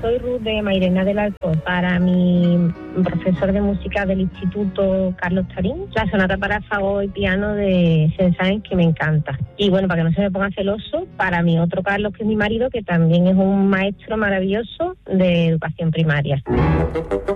soy Ruth de Mairena del Alcor. Para mi profesor de música del Instituto Carlos Tarín, la sonata para fagot y piano de Saint-Saëns, que me encanta. Y bueno, para que no se me ponga celoso, para mi otro Carlos, que es mi marido, que también es un maestro maravilloso de educación primaria.